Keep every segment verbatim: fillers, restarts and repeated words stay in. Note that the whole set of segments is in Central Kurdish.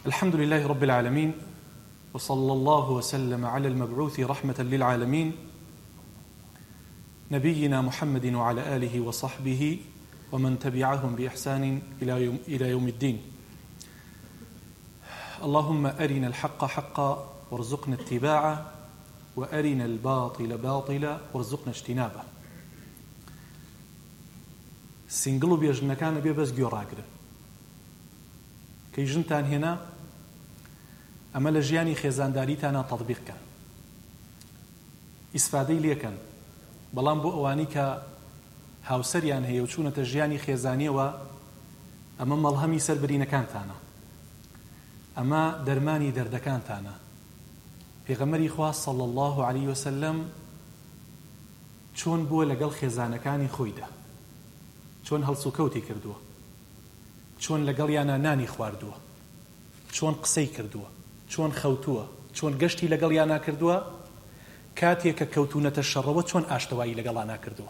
الحمد لله رب العالمين، وصلى الله وسلم على المبعوث رحمة للعالمين نبينا محمد وعلى آله وصحبه ومن تبعهم بإحسان إلى يوم, إلى يوم الدين. اللهم أرنا الحق حقا وارزقنا اتباعه، وأرنا الباطل باطلا وارزقنا اجتنابه. سنگل بيجنكان بيبز گوراگره كي جنتان هنا أما لجياني خيزانداريتانا تطبيق كان استفادەی لێکەن، بەڵام بۆ ئەوانی کە هاوسەریان هەیە و چوونەتە ژیانی خێزانیەوە ئەمە مەڵهەمی سەربرینەکانتانە، ئەمە دەرمانی دەردەکانتانە. پێغەمبەری خوا صلی الله علیه وسلم چۆن بووە لەگەڵ خێزانەکانی خۆیدا، چۆن هەڵسوکەوتی کردووە، چۆن لەگەڵیانە نانی خواردووە، چۆن قسەی کردووە، چۆن خەوتووە، چۆن گەشتی لەگەڵیانە کردووە، کاتێک کە کەوتونەتە شەڕەوە چۆن ئاشتەوایی لەگەڵانە کردووە.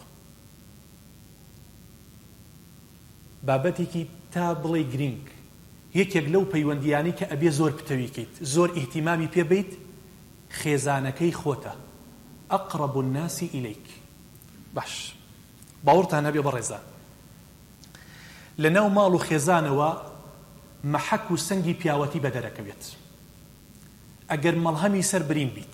بابەتێکی تا بڵێ گرنگ، یەکێک لەو پەیوەندیانی کە ئەبێ زۆر پتەویکەیت، زۆر ئیهتیمامی پێ بیت، خێزانەکەی خۆتە. ئەقرەب الناس ئیلەیک. باش، باوەڕتان هەبێ بەڕێزان، لەناو ماڵ و خێزانەوە مەحەک و سەنگی پیاوەتی بەدەرەکەوێت. ئەگەر مەڵهەمی سەر برین بیت،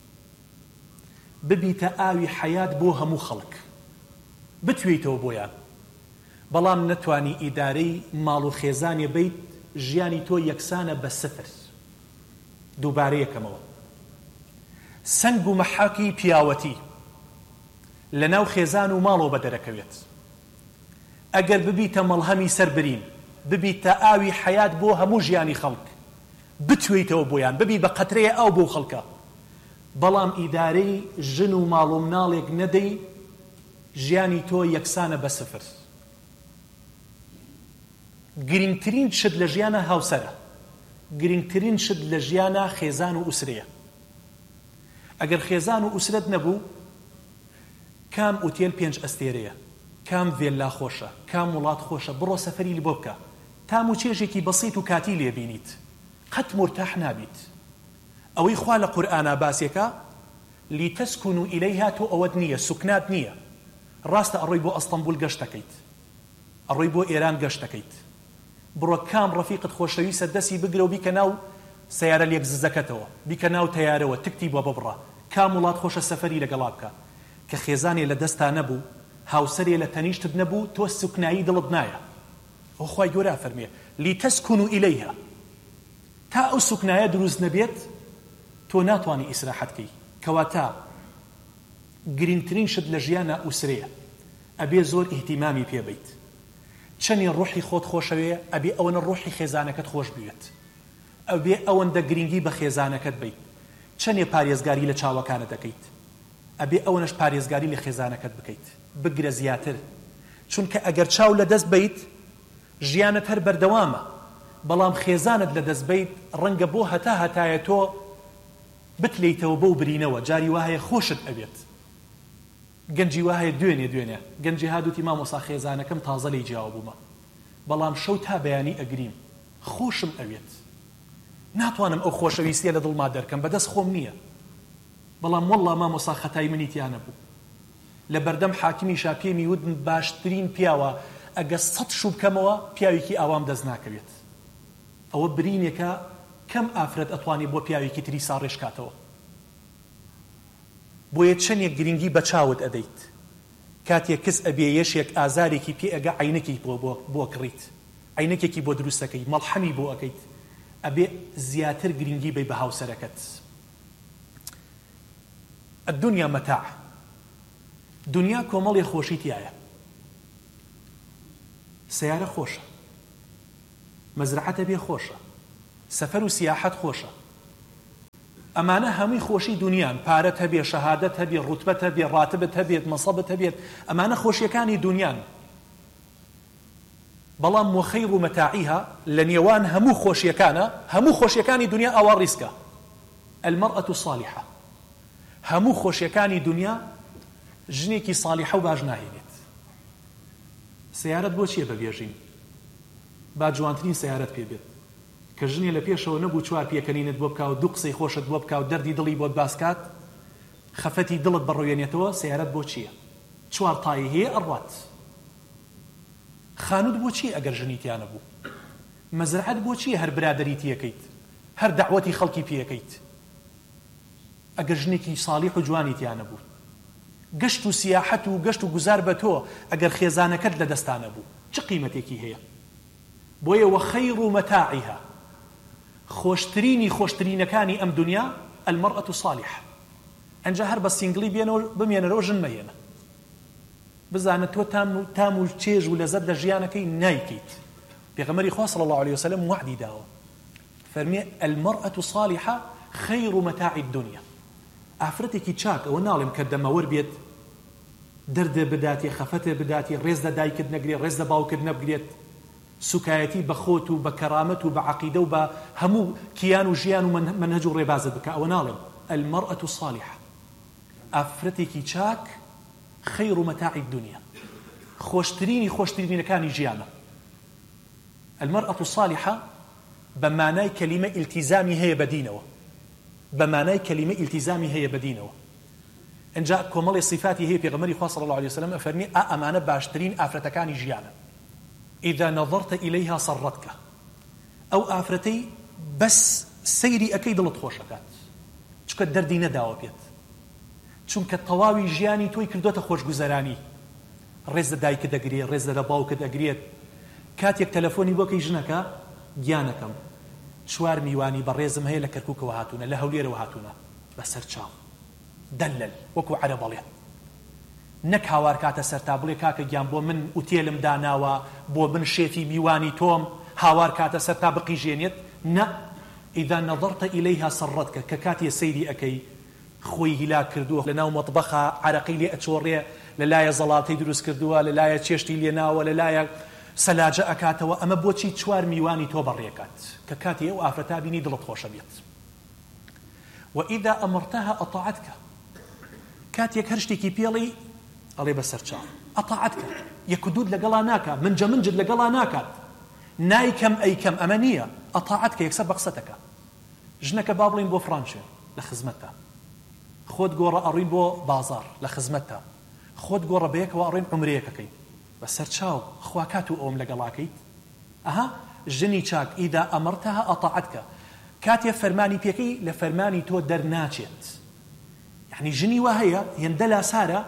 ببیتە ئاوی حەیات بۆ هەموو خەڵک، بتوێیتەوە بۆیان، بەڵام نەتوانی ئیدارەی ماڵ و خێزانێ بیت، ژیانی تۆ یەکسانە بە سفر. دووبارەیەکەمەوە، سەنگ و مەحەکی پیاوەتی لەناو خێزان و ماڵەوە بەدەرەکەوێت. ئەگەر ببیتە مەڵهەمی سەر برین، ببیتە ئاوی حەیات بۆ هەموو ژیانی خەڵک، بتوێیتەوە بۆیان، ببی بە قەترەیە ئاو بۆ خەڵکە، بەڵام ئیدارەی ژن و ماڵ و مناڵێک نەدەی، ژیانی تۆ یەکسانە بە سفر. گرنگترین شت لە ژیانە هاوسەرە، گرنگترین شت لە ژیانە خێزان و ئوسرەیە. ئەگەر خێزان و ئوسرەت نەبوو، کام ئوتێل پێنج ئەستێرەیە، کام ڤێلا خۆشە، کام وڵات خۆشە، بڕۆ سەفەری بۆ بکە، تام و چێژێکی بەسیط و کاتی لێبینیت، قەت مرتاح نابیت. ئەوەی خوا لە قورئانە باسێکە، لیتەسکونوا ئیلەیها، تۆ ئەوەت نییە، سوکنات نییە. ڕاستە ئەڕۆی بۆ ئەستەمبول گەشت دەکەیت، ئەڕۆی بۆ ئێران گەشت دەکەیت، بڕۆ کام ڕەفیقت خۆشەویستە دەستی بگرە و بیکە ناو سەیارە لێک ززەکەتەوە، بیکە ناو تەیارەوە، تکتی بۆ ببڕە، کام وڵات خۆشە سەفەری لەگەڵا بکە. کە خێزانێ لە دەستا نەبوو، هاوسەرێ لە تەنیشتت نەبوو، تۆ سوکنایی دڵت نایە. ئەو خوای گەورە فەرمێ لیتەسکونوا ئیلەیها، تا ئەو سوکنایە دروست نەبێت، تۆ ناتوانی ئیسراحەت کەی. کەواتە گرنگترین شت لە ژیانە ئوسرەیە، ئەبێ زۆر ئیهتیمامی پێ بیت. چەندی ڕوحی خۆت خۆشەوەیە، ئەبێ ئەوەنە ڕوحی خێزانەکەت خۆش بوێت، ئەبێ ئەوەندە گرنگی بە خێزانەکەت بیت. چەندێ پارێزگاری لە چاوەکانت دەکەیت، ئەبێ ئەوەنەش پارێزگاری لە خێزانەکەت بکەیت، بگرە زیاتر. چونکە ئەگەر چاو لە دەست بیت، ژیانت هەر بەردەوامە، بەڵام خێزانت لە دەست بیت، ڕەنگە بۆ هەتا هەتایە تۆ بتلەیتەوە بەو برینەوە. جاری وایە خۆشت ئەبێت، گەنجی وایە دوێنێ دوێنێ گەنجی هادووتی مامۆسا خێزانەکەم تازە لێی جیاوە بوومە، بەڵام شەو تا بەیانی ئەگریم، خۆشم ئەوێت، ناتوانم ئەو خۆشەویستیە لە دڵما دەرکەم، بەدەست خۆم نییە، بەڵام وەڵڵا مامۆسا خەتای منیتیانە بوو. لە بەردەم حاکمیشا پێمی وتن باشترین پیاوە، ئەگە سەد شوو بکەمەوە پیاوێکی ئاوام دەست ناکەوێت. ئەوە برینێکە کەم ئافرەت ئەتوانی بۆ پیاوێکی تری ساڕێش کاتەوە. بۆیە چەندێک گرنگی بە چاوت ئەدەیت، کاتێک کەس ئەبێ یەشێک ئازارێکی پێ ئەگە عینەکی بۆ کڕیت، عینەکێکی بۆ دروستەکەی، مەڵحەمی بۆ ئەکەیت، ئەبێ زیاتر گرنگی بی بە هاوسەرەکەت. الدنيا متاع، دنیا کۆمەڵی خۆشی تایە، سیارە خۆشە، مەزرعەتە بێ خۆشە، سەفەر و سیاحەت خۆشە، ئەمانە هەمووی خۆشی دنیان، پارەت هەبێ، شەهادەت هەبێ، ڕوتبەت هەبێ، ڕاتبت هەبێت، مەسەبت هەبێت، ئەمانە خۆشیەکانی دنیان. بەڵام وەخەیر و مەتاعیها، لە نێوان هەموو خۆشیەکانە، هەموو خۆشیەکانی دنیا ئاوا ڕیسکە. المەرئەة الصالحة، هەموو خۆشیەکانی دنیا ژنێکی صالحە و باش ناهێنێت. سیارەت بۆ چییە بەبێژین؟ با جوانترین سیارەت پێ بێت، کە ژنێ لە پێشەوە نەبوو چوار پێکەنینت بۆ بکە و دوو قسەی خۆشت بۆ بکە و دەردی دڵی بۆت باسکات خەفەتی دڵت بەڕۆێنێتەوە سیارەت بۆ چییە؟ چوار تایی هەیە ئەڕوات. خانوود بۆ چی ئەگەر ژنیتیان نەبوو؟ مەزرعەت بۆ چییە هەر برادەریتی یەکەیت؟ هەر دەعوەتی خەڵکی پێیەکەیت؟ ئەگەر ژنێکی ساڵیح و جوانیتیان نەبوو؟ گەشت و سیاحەت و گەشت و گوزار بە تۆ ئەگەر خێزانەکەت لە دەستانە بوو چ قیمەتێکی هەیە؟ بۆیە وەخەیر و مەتاعیها خۆشترینی خۆشترینەکانی ئەم دنیا المەرئەت صالحە. ئەنجا هەر بە سینگلی بێنەوە بمێنەرەوە ژن مەهێنە، بزانە تۆ تام و تام و چێژ و لەزەت لە ژیانەکەی نایکەیت. پێغەمبەری خوا صلی الله عليه وسلم وعدی داوە فەرمێ المەرئەت صالحە خەیر و مەتاعی الدنیا. ئافرەتێکی چاک ئەوە ناڵێم کە دەمەوەر بێت دەردە بداتێ خەفەتێ بداتێ ڕێز لە دایکت نەگرێت ڕێز لە باوکت نەبگرێت سوکایەتی بە خۆت و بە کەرامەت و بە عەقیدە و بە هەموو کیان و ژیان و منهەج و ڕێبازت بکە. ئەوە ناڵێم المەرئەت صالحە ئافرەتێکی چاک خەیر و مەتاعی الدنیا خۆشترینی خۆشترینەکانی ژیانە. المەرئەت صالحە بە مانای کەلیمە ئیلتیزامی هەیە بەدینەوە، بە مانای کەلیمە ئیلتیزامی هەیە بەدینەوە. ئەنجا کۆمەڵی صفاتی هەیە پێغەمبەری خوا صلی الله عليه وسلم ئەفەرمێ ئا ئەمانە باشترین ئافرەتەکانی ژیانە. إذا نظرت إليها صرتك أو ئافرەتەی بەس سەیری ئەکەی دڵت خۆشەکات چونکە دەردی نەداوە پێت، چونکە تەواوی ژیانی تۆی کردوتە خۆشگوزەرانی. ڕێز لە دایکت دەگرێت، ڕێز لە باوکت دەگرێت. کاتێک تەلەفۆنی بۆکەی ژنەکە گیانەکەم چوار میوانی بەڕێزم هەیە لە کەرکووکەوە هاتوونە لە هەولێرەوە هاتوونە بەسەر چاو دەلل وەکو عەرە بەڵێ نەک هاوار کاتە سەرتا بڵێ کاکە گیان بۆ من ئوتێلم داناوە بۆ من شێتی میوانی تۆم هاوار کاتە سەرتا بقیژێنێت نە. ئیدا نەظەرتە ئیلەیها سەڕەتکە کە کاتێ سەیری ئەکەی خۆی هیلا کردووە لەناو مەطبەخە عەرەقی لێ ئەچۆڕێ لەلایە زەڵاتەی دروست کردووە لەلایە چێشتی لێناوە لەلایە سەلاجە ئەکاتەوە. ئەمە بۆچی چوار میوانی تۆ بەڕێکات کە کاتێ ئەو ئافرەتا بینی دڵت خۆشە بێت. وئیدا ئەمەرتەها ئەطاعەتکە کاتێک هەر شتێکی پێڵی ئەڵێ بەسەر چاو ئەطاعەتکە یەکدود لەگەڵا ناکات منجە منجت لەگەڵا ناکات نایکەم ئەیکەم ئەمە نییە. ئەطاعەتکە یەکسەر بە قسەتەکە ژنەکە با بڵین بۆ فرانچێ لە خزمەتە، خۆت گۆڕە ئەڕین بۆ بازار لە خزمەتە، خۆت گۆڕە بەیەکەوە ئەڕین عومرەیەکەکەی بەسەر چاو خوا کات و ئەوم لەگەڵاکەیت. ئەها ژنی چاک ئیدا ئەمەرتەها ئەطاعەتکە کاتێ فەرمانی پێکەی لە فەرمانی تۆ دەرناچێت. یعنی ژنی وا هەیە هێندە لاسارە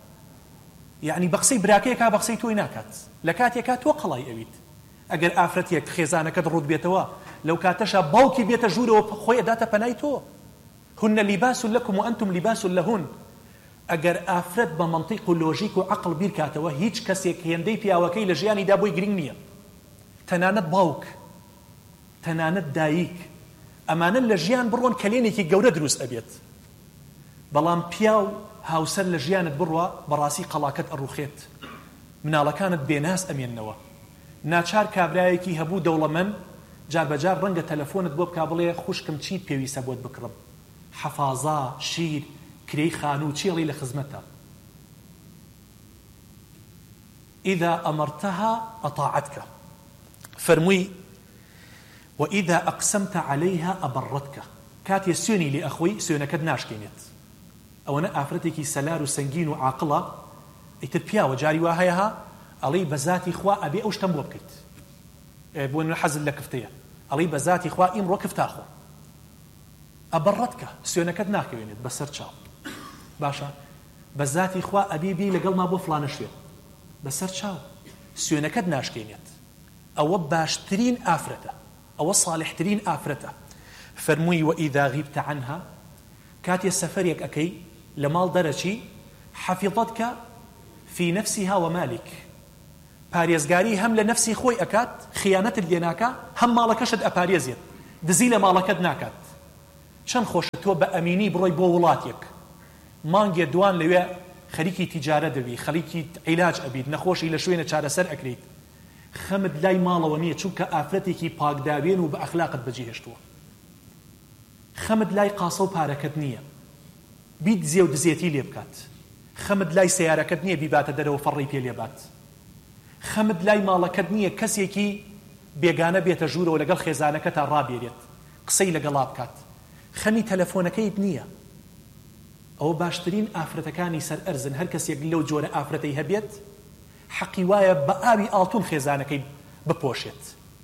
یعنی بە قسەی براکەیەکا بە قسەی تۆی ناکات لە کاتێکا تۆ قەڵای ئەویت. ئەگەر ئافرەتێک خێزانەکەت ڕوود بێتەوە لەو کاتەشە باوکی بێتە ژوورەوە خۆی ئەداتە پەنای تۆ هن لیباس لەکم و ئەنتم لیباس لەهن. ئەگەر ئافرەت بە مەنطیق و لۆژیک و عەقڵ بیرکاتەوە هیچ کەسێک هێندەی پیاوەکەی لە ژیانیدا بۆی گرنگ نییە. تەنانەت باوک تەنانەت دایک ئەمانە لە ژیان بڕۆن کەلێنێکی گەورە دروست ئەبێت. بەڵام پیاو هاوسەر لە ژیانت بڕوە بەڕاستی قەڵاکەت ئەڕوخێت مناڵەکانت بێناس ئەمێننەوە. ناچار کابرایەکی هەبوو دەوڵەمەند جاربەجار ڕەنگە تەلەفۆنت بۆ بکا بڵێ خوشکم چی پێویستە بۆت بکڕم حەفازە شیر کرێی خانوو چێڵی لە خزمەتە. ئیدا ئەمەرتەها ئەطاعەتکە فەرمووی وئیدا ئەقسەمتە عەلەیها ئەبەڕەتکە کاتێ سوێنی لێ ئەخۆی سوێنەکەت ناشکێنێت. ئەوەنە ئافرەتێکی سەلار و سەنگین و عاقڵە ئیتر پیاوە جاری وا هەیەها ئەڵێی بە ذاتی خوا ئەبێ ئەو شتەم بۆ بکەیت بۆ من حەزت لە کفتەیە ئەڵێی بە ذاتی خوا ئیمڕۆ کفتاخۆ ئەبەڕەتکە سوێنەکەت ناکەوێنێت بەسەر چاو باشە بە ذاتی خوا ئەبێ بی لەگەڵ ما بۆ فلانە شوێن بەسەر چاو سوێنەکەت ناشکێنێت. ئەوە باشترین ئافرەتە ئەوە صالحترین ئافرەتە. فەرمووی وئیدا غیبتە عنها کاتێ سەفەرێک ئەکەی لە ماڵ دەرەچی حەفیظەتکە في نفسها ومالك پارێزگاری هەم لە نفسی خۆی ئەکات خیانەتت لێ ناکا هەم ماڵەکەشت ئەپارێزێت دزی لە ماڵەکەت ناکات. چەند خۆشە تۆ بە ئەمینی بڕۆی بۆ وڵاتێک مانگێ دوان لەوێ خەریکی تیجارە دەبی خەریکی عیلاج ئەبیت نەخۆشی لە شوێنە چارەسەر ئەکرێت خەمت لای ماڵەوە نییە چونکە ئافرەتێکی پاکداوێن و بە ئەخلاقت بەجێهێشتووە. خەمت لای قاسە و پارەکەت نییە بیت زێ و دزێتی لێ بکات. خەمت لای سیارەکەت نییە بیباتە دەرەوە فەڕی پێ لێبات. خەمت لای ماڵەکەت نییە کەسێکی بێگانە بێتە ژوورەوە لەگەڵ خێزانەکە تا ڕابێرێت قسەی لەگەڵا بکات خەمی تەلەفۆنەکەیت نییە ئەوە باشترین ئافرەتەکانی سەر ئەرزن هەر کەسێک لەو جۆرە ئافرەتەی هەبێت حەقی وایە بە ئاوی ئاڵتون خێزانەکەی بپۆشێت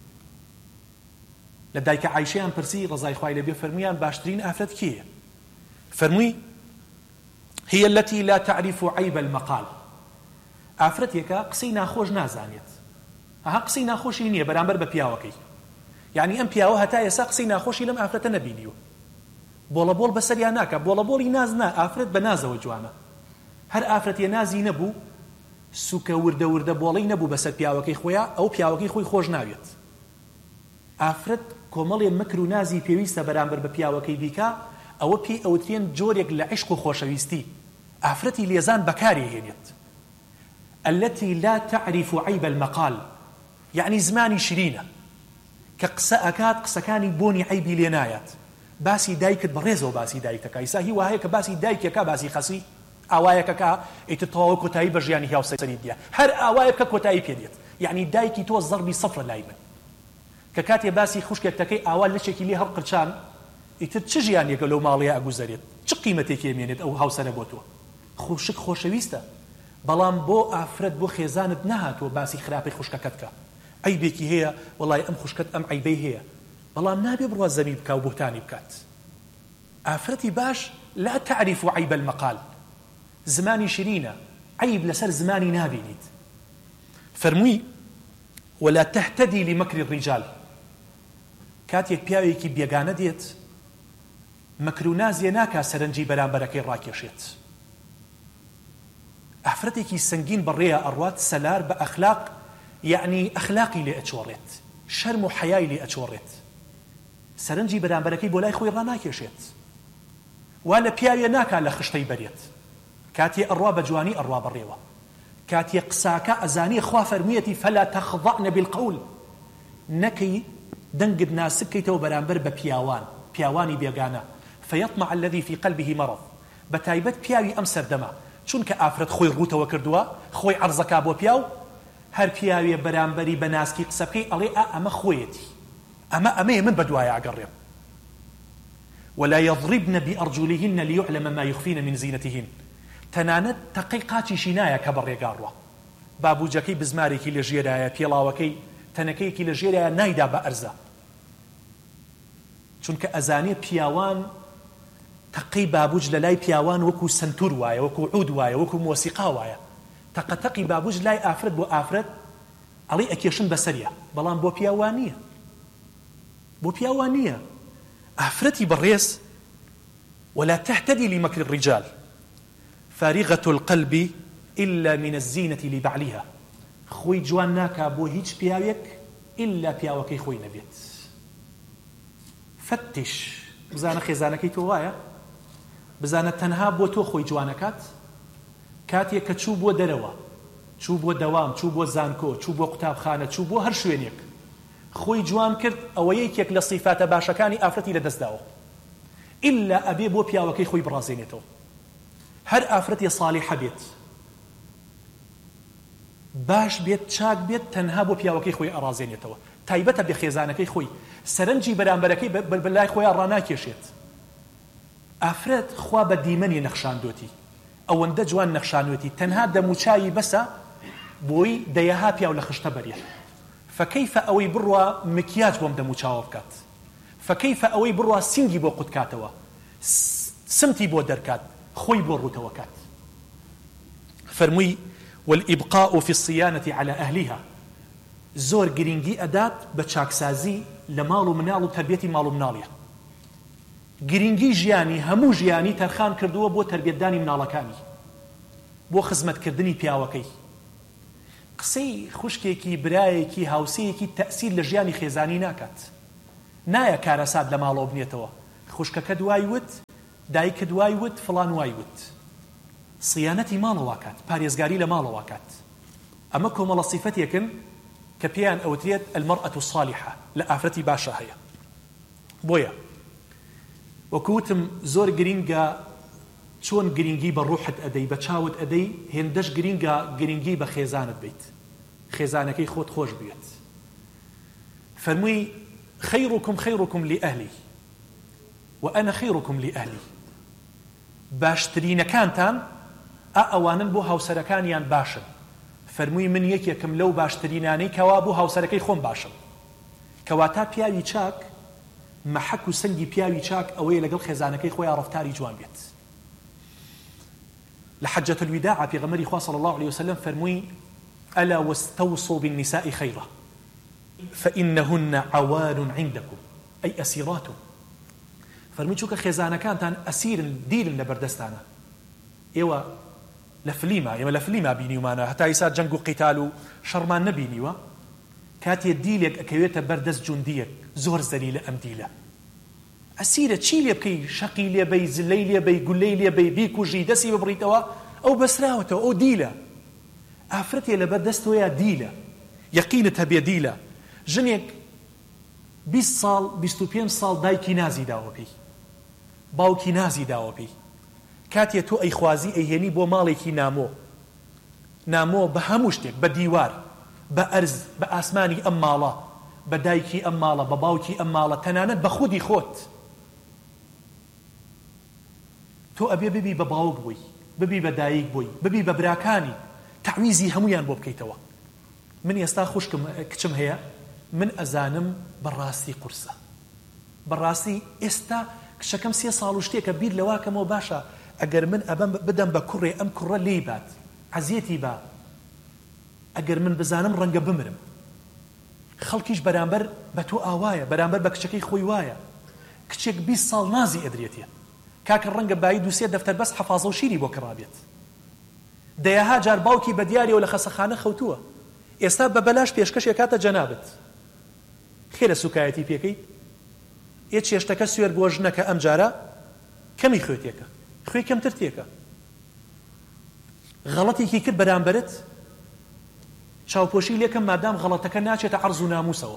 لە دایکە عایشەیان پرسی ڕزای خوای لەبێ فەرمویان باشترین ئافرەت کێیە فەرمووی هي التي لا تعرف عيب المقال ئافرەتێکە قسەی ناخۆش نازانێت ئەها قسەی ناخۆشی نییە بەرامبەر بە پیاوەکەی یعنی ئەم پیاوە هەتا ئێستا قسەی ناخۆشی لەم ئافرەتە نەبینیوە بۆڵە بۆڵ بەسەریان ناکە بۆڵە بۆڵی ناز نا ئافرەت بە نازەوە جوانە هەر ئافرەتێ نازی نەبوو سوکە وردە وردە بۆڵەی نەبوو بەسەر پیاوەکەی خۆیان ئەو پیاوەکەی خۆی خۆش ناوێت ئافرەت کۆمەڵێ مەکر و نازی پێویستە بەرامبەر بە پیاوەکەی بیکا ئەوە پێی ئەوترێن جۆرێک لە عشق و خۆشەویستی ئافرەتی لێزان بەکاری هێنێت التي لا تعرف عيب المقال يعني زمانی شرینە کە قسە ئەکات قسەکانی بۆنی عیبی لێ نایەت باسی دایکت بەڕێزەوە باسی دایکەکە ئیسا هی وایە کە باسی دایکێکە باسی خەسی ئاوایەکەکە ئیتر تەواو کۆتایی بە ژیانی هاوسەری دیە هەر ئاوایە بکە کۆتایی پێدێت یعنی دایکی تۆ زەڕبی سەفرە لای من کە کاتێ باسی خوشکێکەکەی ئاوا لەچێکی لێ هەڵقرچان ئیتر چ ژیانێکە لەو ماڵەیە ئەگوزەرێت چ قیمەتێکی ئەمێنێت ئەو هاوسەرە بۆ تۆ خوشک خۆشەویستە بەڵام بۆ ئافرەت بۆ خێزانت نەهاتوە باسی خراپەی خوشکەکەت کە عیبێکی هەیە وەڵای ئەم خوشکەت ئەم عیبەی هەیە بەڵام نابێ بڕوا زەمی بکە و بوتانی بکات ئافرەتی باش لا تعرف عیب المقال زمانی شرینە عیب لەسەر زمانی نابینیت فەرمووی ولا تهتدي لمكر الرجال کاتێک پیاوێکی بێگانە دێت مەکر و نازیە ناکا سەرنجی بەرامبەرەکەی ڕاکێشێت ئافرەتێکی سەنگین بەڕێیە ئەڕوات سەلار بە ئەخلاق یعنی ئەخلاقی لێ ئەچۆڕێت شەرم و حەیای لێ ئەچۆڕێت سەرنجی بەرامبەرەکەی بۆ لای خۆی ڕاناکێشێت وا لە پیاوێ ناکا لە خشتەی بەرێت کاتێ ئەڕوا بە جوانی ئەڕوا بەڕێوە کاتێ قساکە ئەزانی خوا فەرموویەتی فەلا تەخضەعنە بالقەول نەکەی دەنگت ناسک بکەیتەوە بەرامبەر بە پیاوان پیاوانی بێگانە فيطمع الذي في قلبه مرض بتايبت پیاوی ئەم سەردەما چونکە ئافرەت خۆی ڕوتەوە کردووە خۆی عەرزەکا بۆ پیاو هەر پیاوێ بەرامبەری بەناسکی قسە بکەی ئەڵێ ئەمە خۆیەتی ئەمە ئەمەیە من بەدوایە ئەگەڕێم ولا يضربن بأرجلهن ليعلم ما يخفين من زينتهن تەنانەت تەقەی قاچیشی نایە کە بەڕێگاڕوە بابوجەکەی بزمارێکی لە ژێرایە پێڵاوەکەی تەنەکەیەکی لە ژێرایە نایدا بە ئەرزە چونکە ئەزانێ پیاوان تەقەی بابوج لە لای پیاوان وەکو سنتور وایە وەکو عود وایە وەکو مۆسیقا وایە تەقەتەقی بابوج لای ئافرەت بۆ ئافرەت ئەڵێ ئەکێشن بەسەریە بەڵام بۆ پیاوان نییە بۆ پیاوان نییە ئافرەتی بەڕێز ولا تهتدي لمكر الرجال فارغة القلب إلا من الزينة لبعلها خوي جوان ناكا بو هيج بياويك إلا بياوكي خوي نبيت فتش بزانە خێزانەکەی تۆ وایە بزانە تەنها بۆ تۆ خۆی جوانەکات کاتێک کە چوو بۆ دەرەوە چوو بۆ دەوام چوو بۆ زانکۆ چوو بۆ قوتابخانە چوو بۆ هەر شوێنێک خۆی جوان کرد ئەوە یەکێک لە سیفاتە باشەکانی ئافرەتی لەدەستداوە ئیلا ئەبێ بۆ پیاوەکەی خۆی بڕازێنێتەوە هەر ئافرەتی ساڵیحە بێت باش بێت چاک بێت تەنها بۆ پیاوەکەی خۆی ئەڕازێنێتەوە تایبەتە بێ خێزانەکەی خۆی سەرنجی بەرامبەرەکەی بەلای خۆیان ڕاناکێشێت ئافرەت خوا بە دیمەنی نەخشاندۆتی ئەوەندە جوان نەخشانوێتی تەنها دەموچایی بەسە بۆی دەیەها پیاو لە خشتە بەرێت فكيف ئەوەی بڕوا مکیاج بۆم دەموچاوە بکات فكيف ئەوەی بڕوا سینگی بۆ قوتکاتەوە سمتی بۆ دەرکات خۆی بۆ ڕوتەوە کات فەرمووی والإبقاء في الصيانة على أهلها زۆر گرنگی ئەدات بە چاکسازی لە ماڵ و مناڵ و تربیەتی ماڵ و مناڵیە گرنگی ژیانی هەموو ژیانی تەرخان کردووە بۆ تربیەتدانی مناڵەکانی بۆ خزمەتکردنی پیاوەکەی قسەی خوشکێکی برایەکی هاوسەیەکی تەئسیر لە ژیانی خێزانی ناکات نایە کارەسات لە ماڵەوە بنێتەوە خوشکەکە دوای وت دایکە دوای وت فڵان وای وت صیانەتی ماڵەوە کات پارێزگاری لە ماڵەوە کات ئەمە کۆمەڵە سیفەتێکن کە پێیان ئەوترێت المەرئەة الصالحة لە ئافرەتی باشە هەیە بۆیە وەکوتم زۆر گرینگە چۆن گرنگی بە ڕوحت ئەدەی بە چاوت ئەدەی هێندەش گرینگە گرنگی بە خێزانت بیت خێزانەکەی خۆت خۆش بێت فەرمووی خەیڕکم خەیڕکم لئەهلی وأنا خيركم لأهلي باشترينەکانتان ئا ئەوانن بۆ هاوسەرەکانیان باشن فەرمووی من یەکێکم لەو باشترینانەی کەوا بۆ هاوسەرەکەی خۆم باشم کەواتە پیاوی چاک مەحەک و سەنگی پیاوی چاک ئەوەیە لەگەڵ خێزانەکەی خۆیان ڕەفتاری جوان بێت لە حەجەت الوداع پێغەمبەری خوا صلی الله عليه وسلم فەرمووی ألا واستوصوا بالنساء خيرا فإنهن عوان عندكم أي أسيرات فەرمووی چووکە خێزانەکانتان ئەسیرن دیرن لە بەردەستانە ئێوە لە فلیما ئێمە لە فلیما بینیومانە هەتا ئیسا جەنگ و قیتال و شەڕمان نەبینیوە کاتێ دیلێک ئەکەوێتە بەردەست جوندیەک زۆر زەلیلە ئەم دیلە ئەسیرە چی لێ بکەی شەقی لێ بەی زلەی لێ بەی گولەی لێ بەی بیکوژی دەستی ببڕیتەوە ئەو بەسراوەتەوە ئەو دیلە ئافرەتێ لە بەردەستەوەیە دیلە یەقینت هەبێ دیلە ژنێک بیست ساڵ بیست و پێنج ساڵ دایکی نازی داوە پێی باوکی نازی داوە پێی کاتێ تۆ ئەیخوازی ئەیهێنی بۆ ماڵێکی نامۆ نامۆ بە هەموو شتێک بە دیوار بە ئەرز بە ئاسمانی ئەم ماڵە بە دایکی ئەم ماڵە بە باوکی ئەم ماڵە تەنانەت بە خودی خۆت تۆ ئەبێ ببی بە باوک بووی ببی بە دایک بووی ببی بە براکانی تعویزی هەمویان بۆ بکەیتەوە من ئێستا خوشکم کچم هەیە من ئەزانم بەڕاستی قورسە بەڕاستی ئێستا کچەکەم سێ ساڵ و شتێکە بیر لەواکەمەوە باشە ئەگەر من ئەبەم بدەم بە کوڕێ ئەم کوڕە لێی بات عەزیەتی با ئەگەر من بزانم ڕەنگە بمرم خەڵکیش بەرامبەر بە تۆ ئاوایە بەرامبەر بە کچەکەی خۆی وایە کچێک بیست ساڵ نازی ئەدرێتێ کاکە ڕەنگە بایی دووسێ دەفتەر بەس حەفاظە و شیری بۆ کڕابێت دەیەها جار باوکی بە دیاریەوە لە خەسەخانە خەوتووە ئێستا بە بەلاش پێشکەشێک کاتە جەنابەت خێرە سوکایەتی پێکەیت ئێ چێشتەکە سوێر بۆ ژنەکە ئەم جارە کەمی خوێتێکە خوێ کەمتر تێکە غەڵەتێکی کرد بەرامبەرت چاوپۆشی لێکم مادام غەڵەتەکە ناچێتە عەرز و ناموسەوە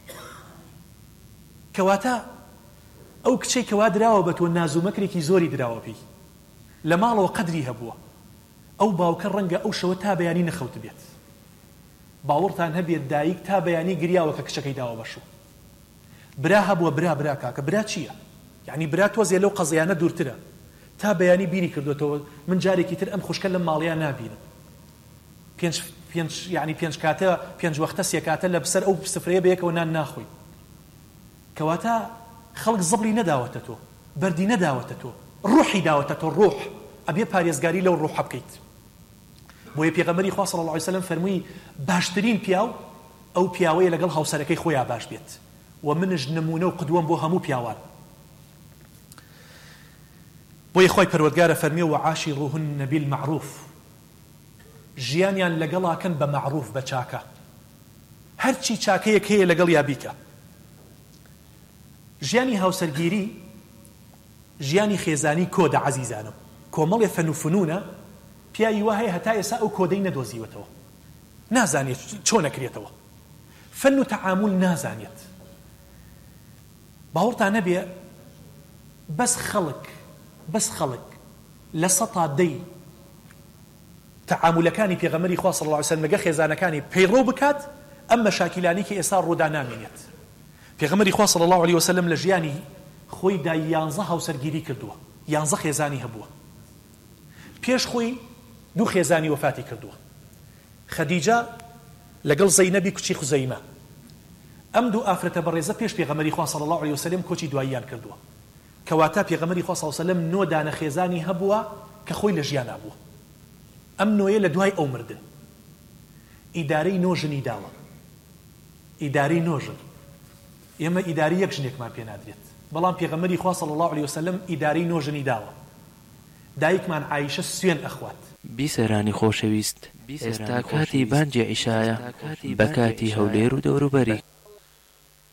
کەواتە ئەو کچەی کەوا دراوە بە تۆ نازومەکرێکی زۆری دراوە پێی لە ماڵەوە قەدری هەبووە ئەو باوکە ڕەنگە ئەو شەوە تا بەیانی نەخەوت بێت باوەڕتان هەبێت دایک تا بەیانی گریاوە کە کچەکەی داوە بەشوو برا هەبووە برا برا کاکە برا چییە یعنی برا تۆزێ لەو قەزیانە دوورترە تا بەیانی بیری کردوێتەوە من جارێکی تر ئەم خوشکە لەم ماڵەیە نابینم پێنج پێنج یعنی پێنج کاتە پێنج وەختە سێ کاتە لە بەسەر ئەو سفرەیە بەیەکەوە نان ناخۆی کەواتە خەڵک زڵی نەداوەتە تۆ بەردی نەداوەتە تۆ ڕوحی داوەتە تۆ ڕوح ئەبێ پارێزگاری لەو ڕوحە بکەیت بۆیە پێغەمبەری خوا صلی الله علیه وسلم فەرمووی باشترین پیاو ئەو پیاوەیە لەگەڵ هاوسەرەکەی خۆیان باش بێت و منش نمونە و قدوەم بۆ هەموو پیاوان بۆیە خۆی پەروەردگارە فەرمیێ و عاشروهن بالمعروف ژیانیان لەگەڵاکەن بە معروف بە چاکە هەرچی چاکەیەک هەیە لەگەڵ یا بیکە ژیانی هاوسەرگیری ژیانی خێزانی کۆدە عەزیزانم کۆمەڵێ فەن و فنونە پیاوی وا هەیە هەتا ئێستا ئەو کۆدەی نەدۆزیوەتەوە نازانێت چۆن نەکرێتەوە فەن و تەعامل نازانێت باوەڕتان نەبێ بەس خەڵک بەس خەڵک لە سەتا دەی تەعاملەکانی پێغەمبەری خوا صلی الله علیه وسلم لەگەڵ خێزانەکانی پەیڕۆ بکات ئەم مەشاکیلانی کە ئێستا ڕوودا نامێنێت پێغەمبەری خوا صلی الله علیه وسلم لە ژیانی خۆی دا یانزە هاوسەرگیری کردووە یانزە خێزانی هەبووە پێش خۆی دوو خێزانی وەفاتی کردووە خەدیجە لەگەڵ زەینەبی کوچی خوزەیمە ئەم دوو ئافرەتە بەڕێزە پێش پێغەمبەری خوا صلی الله علیه وسلم کۆچی دواییان کردووە کەواتە پێغەمبەری خوا صلی الله علیه وسلم نۆ دانە خێزانی هەبووە کە خۆی لە ژیان نابووە ئەم نۆیە لە دوای ئەو مردن ئیدارەی نۆژنی داوە ئیدارەی نۆژن ئێمە ئیداری یەک ژنێکمان پێ نادرێت بەڵام پێغەمبەری خوا صلی الله علیه وسلم ئیدارەی نۆژنی داوە دایکمان عایشە سوێن ئەخوات بیسەرانی خۆشەویست ئێستا کاتی بانگی عیشایە بە کاتی هەولێر و دەوروبەری